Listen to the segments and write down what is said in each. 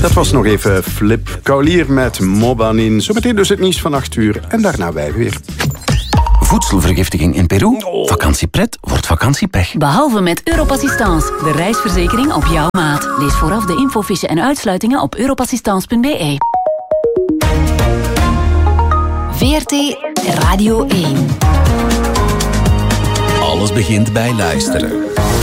Dat was nog even Flip Kaulier met Mobanin. Zometeen dus het nieuws van 8 uur en daarna wij weer. Voedselvergiftiging in Peru? Vakantiepret wordt vakantiepech. Behalve met Europassistance, de reisverzekering op jouw maat. Lees vooraf de infofiche en uitsluitingen op europassistance.be. VRT Radio 1. Alles begint bij luisteren.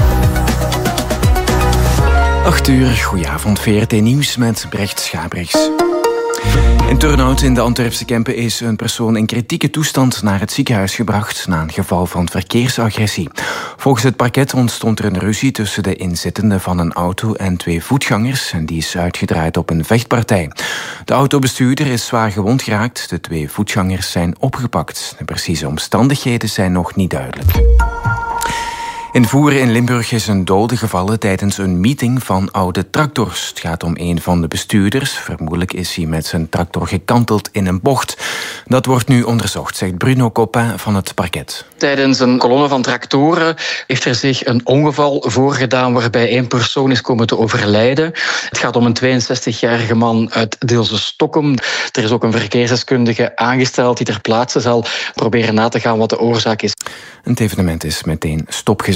8 uur, goedenavond, VRT Nieuws met Brecht Schabrichs. In Turnhout in de Antwerpse Kempen is een persoon in kritieke toestand naar het ziekenhuis gebracht na een geval van verkeersagressie. Volgens het parket ontstond er een ruzie tussen de inzittenden van een auto en 2 voetgangers en die is uitgedraaid op een vechtpartij. De autobestuurder is zwaar gewond geraakt, de 2 voetgangers zijn opgepakt. De precieze omstandigheden zijn nog niet duidelijk. In Voeren in Limburg is een dode gevallen tijdens een meeting van oude tractors. Het gaat om een van de bestuurders. Vermoedelijk is hij met zijn tractor gekanteld in een bocht. Dat wordt nu onderzocht, zegt Bruno Copin van het parket. Tijdens een kolonne van tractoren heeft er zich een ongeval voorgedaan waarbij 1 persoon is komen te overlijden. Het gaat om een 62-jarige man uit Deelse-Stokkum. Er is ook een verkeersdeskundige aangesteld die ter plaatse zal proberen na te gaan wat de oorzaak is. Het evenement is meteen stopgezet.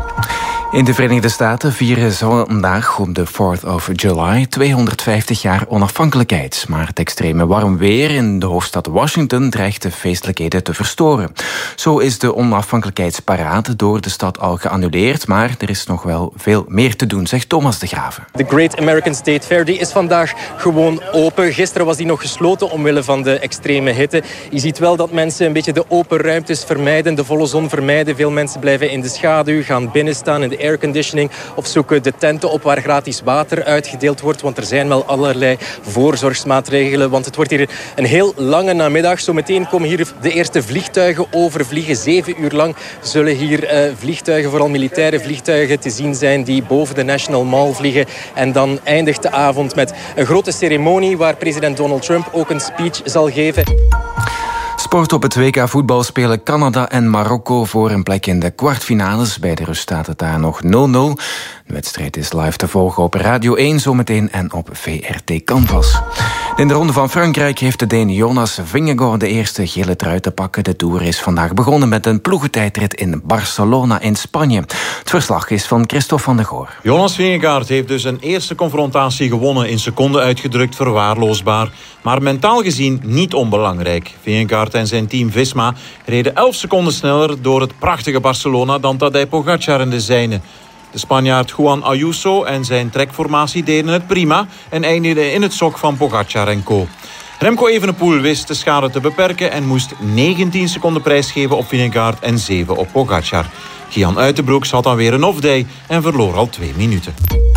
In de Verenigde Staten vieren vandaag op de 4th of July 250 jaar onafhankelijkheid. Maar het extreme warm weer in de hoofdstad Washington dreigt de feestelijkheden te verstoren. Zo is de onafhankelijkheidsparade door de stad al geannuleerd, maar er is nog wel veel meer te doen, zegt Thomas de Graven. De Great American State Fair die is vandaag gewoon open. Gisteren was die nog gesloten omwille van de extreme hitte. Je ziet wel dat mensen een beetje de open ruimtes vermijden, de volle zon vermijden. Veel mensen blijven in de schaduw, gaan binnen staan in de airconditioning of zoeken de tenten op waar gratis water uitgedeeld wordt, want er zijn wel allerlei voorzorgsmaatregelen, want het wordt hier een heel lange namiddag. Zometeen komen hier de eerste vliegtuigen overvliegen. 7 uur lang zullen hier vliegtuigen, vooral militaire vliegtuigen, te zien zijn die boven de National Mall vliegen. En dan eindigt de avond met een grote ceremonie waar president Donald Trump ook een speech zal geven. Sport op het WK voetbal spelen Canada en Marokko voor een plek in de kwartfinales. Bij de rust staat het daar nog 0-0. De wedstrijd is live te volgen op Radio 1 zometeen en op VRT Canvas. In de Ronde van Frankrijk heeft de Deen Jonas Vingegaard de eerste gele trui te pakken. De Tour is vandaag begonnen met een ploegentijdrit in Barcelona in Spanje. Het verslag is van Christophe van der Goor. Jonas Vingegaard heeft dus een eerste confrontatie gewonnen, in seconden uitgedrukt verwaarloosbaar. Maar mentaal gezien niet onbelangrijk. Vingegaard en zijn team Visma reden 11 seconden sneller door het prachtige Barcelona dan Tadej Pogacar en de zijne. De Spanjaard Juan Ayuso en zijn trekformatie deden het prima en eindigden in het sok van Pogacar en co. Remco Evenepoel wist de schade te beperken en moest 19 seconden prijsgeven op Vingegaard en 7 op Pogacar. Gian Uitenbroeks had dan weer een off-day en verloor al 2 minuten.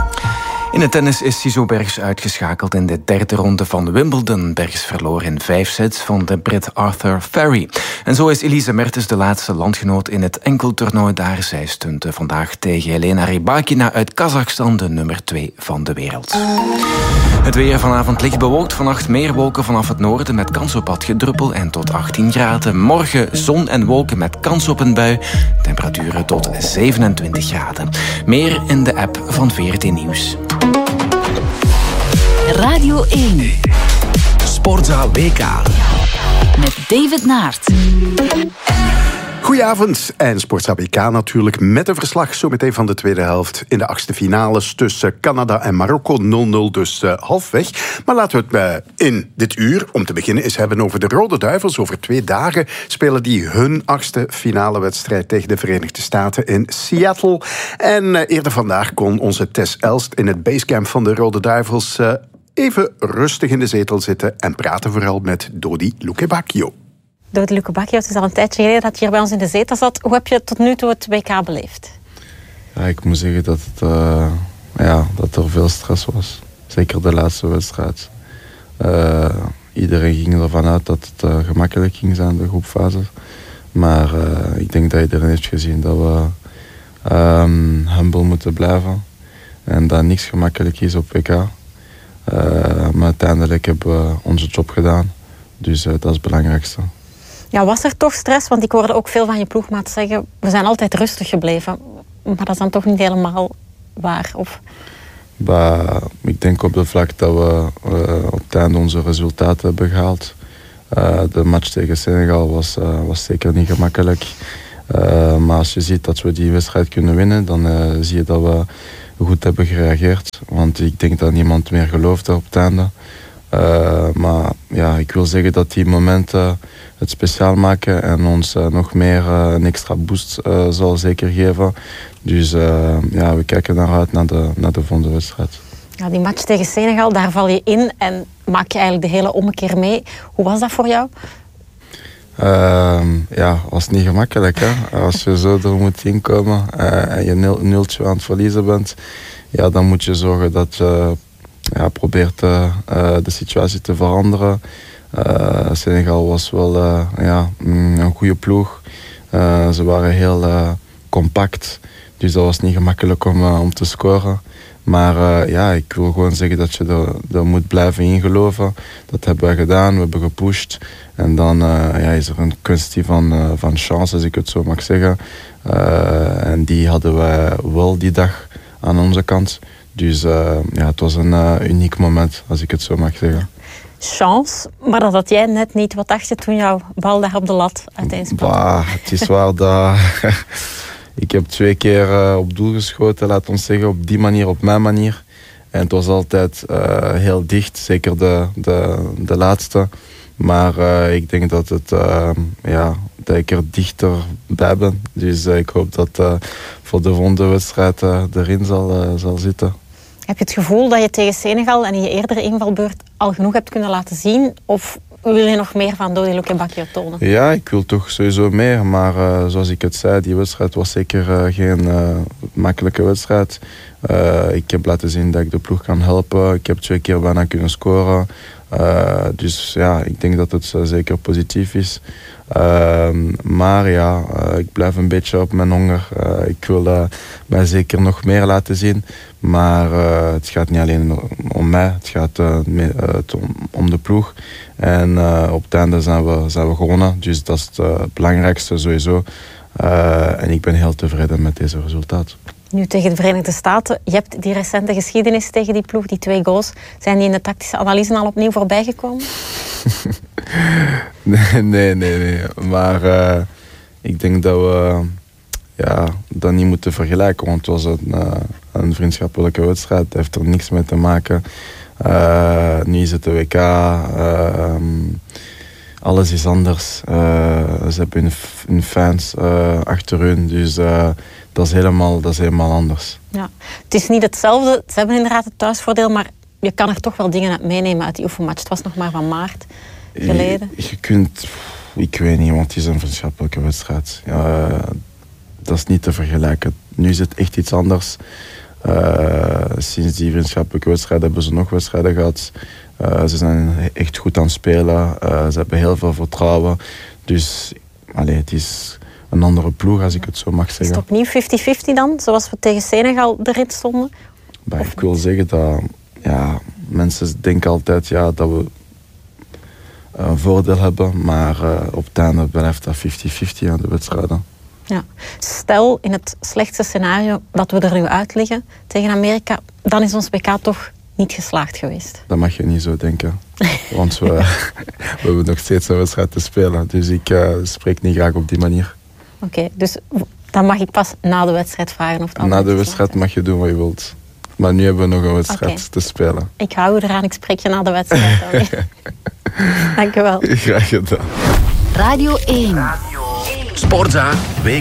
In het tennis is Siso Bergs uitgeschakeld in de 3e ronde van Wimbledon. Bergs verloor in 5 sets van de Brit Arthur Ferry. En zo is Elise Mertens de laatste landgenoot in het enkeltoernooi daar. Zij stunte vandaag tegen Elena Rybakina uit Kazachstan, de nummer 2 van de wereld. Het weer vanavond licht bewolkt, vannacht meer wolken vanaf het noorden met kans op wat gedruppel en tot 18 graden. Morgen zon en wolken met kans op een bui. Temperaturen tot 27 graden. Meer in de app van VRT Nieuws. Radio 1. Sportza WK. Met David Naert. Goedenavond en Sportza WK natuurlijk met een verslag zometeen van de tweede helft in de 8e finales tussen Canada en Marokko. 0-0 dus halfweg. Maar laten we het in dit uur, om te beginnen, eens hebben over de Rode Duivels. Over 2 dagen spelen die hun 8e finale wedstrijd tegen de Verenigde Staten in Seattle. En eerder vandaag kon onze Tess Elst in het basecamp van de Rode Duivels even rustig in de zetel zitten en praten vooral met Dodi Lukebakio. Dodi Lukebakio, het is al een tijdje geleden dat je hier bij ons in de zetel zat. Hoe heb je tot nu toe het WK beleefd? Ja, ik moet zeggen dat dat er veel stress was. Zeker de laatste wedstrijd. Iedereen ging ervan uit dat het gemakkelijk ging zijn, de groepfase. Maar ik denk dat iedereen heeft gezien dat we humble moeten blijven. En dat niks gemakkelijk is op WK. Maar uiteindelijk hebben we onze job gedaan. Dus dat is het belangrijkste. Ja, was er toch stress? Want ik hoorde ook veel van je ploegmaat zeggen, we zijn altijd rustig gebleven. Maar dat is dan toch niet helemaal waar? Of... Ik denk op de vlak dat we op het einde onze resultaten hebben gehaald. De match tegen Senegal was zeker niet gemakkelijk. Maar als je ziet dat we die wedstrijd kunnen winnen, dan zie je dat we goed hebben gereageerd. Want ik denk dat niemand meer geloofde op het einde. Maar ja, ik wil zeggen dat die momenten het speciaal maken en ons nog meer een extra boost zal zeker geven. Dus ja, we kijken naar uit naar de volgende wedstrijd. Ja, die match tegen Senegal, daar val je in en maak je eigenlijk de hele ommekeer mee. Hoe was dat voor jou? Ja, was niet gemakkelijk. Hè? Als je zo er moet inkomen en je 0-2 aan het verliezen bent, ja, dan moet je zorgen dat je probeert de situatie te veranderen. Senegal was wel een goede ploeg. Ze waren heel compact, dus dat was niet gemakkelijk om te scoren. Maar ik wil gewoon zeggen dat je er moet blijven ingeloven. Dat hebben we gedaan, we hebben gepusht. En dan is er een kwestie van chance, als ik het zo mag zeggen. En die hadden wij wel die dag aan onze kant. Dus het was een uniek moment, als ik het zo mag zeggen. Chance, maar dat had jij net niet. Wat dacht je toen jouw bal daar op de lat uiteenspatte? Het is waar dat... Ik heb 2 keer op doel geschoten, laat ons zeggen, op die manier, op mijn manier. En het was altijd heel dicht, zeker de laatste. Maar ik denk dat dat ik er dichter bij ben. Dus ik hoop dat voor de volgende wedstrijd erin zal zitten. Heb je het gevoel dat je tegen Senegal en in je eerdere invalbeurt al genoeg hebt kunnen laten zien? Of wil je nog meer van Dodi Lukebakio tonen? Ja, ik wil toch sowieso meer. Maar zoals ik het zei, die wedstrijd was zeker geen makkelijke wedstrijd. Ik heb laten zien dat ik de ploeg kan helpen. Ik heb 2 keer bijna kunnen scoren. Dus ja, ik denk dat het zeker positief is. Maar ja, ik blijf een beetje op mijn honger. Ik wil mij zeker nog meer laten zien. Maar het gaat niet alleen om mij. Het gaat om de ploeg. En op het einde zijn we gewonnen. Dus dat is het belangrijkste sowieso. En ik ben heel tevreden met deze resultaat. Nu tegen de Verenigde Staten. Je hebt die recente geschiedenis tegen die ploeg, die 2 goals. Zijn die in de tactische analyse al opnieuw voorbijgekomen? Nee. Maar ik denk dat we dat niet moeten vergelijken. Want het was een vriendschappelijke wedstrijd. Het heeft er niks mee te maken. Nu is het de WK. Alles is anders. Ze hebben hun fans achter hun. Dus dat is helemaal anders. Ja. Het is niet hetzelfde. Ze hebben inderdaad het thuisvoordeel, maar je kan er toch wel dingen uit meenemen uit die oefenmatch. Het was nog maar van maart geleden. Je kunt... Ik weet niet, want het is een vriendschappelijke wedstrijd. Dat is niet te vergelijken. Nu is het echt iets anders. Sinds die vriendschappelijke wedstrijd hebben ze nog wedstrijden gehad. Ze zijn echt goed aan het spelen. Ze hebben heel veel vertrouwen. Dus het is een andere ploeg, als ik het zo mag zeggen. Is het opnieuw 50-50 dan, zoals we tegen Senegal erin stonden? Ik wil zeggen dat mensen denken altijd dat we een voordeel hebben. Maar op het einde blijft dat 50-50 aan de wedstrijden. Ja. Stel, in het slechtste scenario dat we er nu uit liggen tegen Amerika, dan is ons WK toch niet geslaagd geweest. Dat mag je niet zo denken. Want we hebben nog steeds een wedstrijd te spelen. Dus ik spreek niet graag op die manier. Oké, dus dan mag ik pas na de wedstrijd vragen of het na de wedstrijd mag je doen wat je wilt. Maar nu hebben we nog een wedstrijd te spelen. Ik hou eraan, ik spreek je na de wedstrijd. Dank je wel. Graag gedaan. Radio 1. Sportza WK.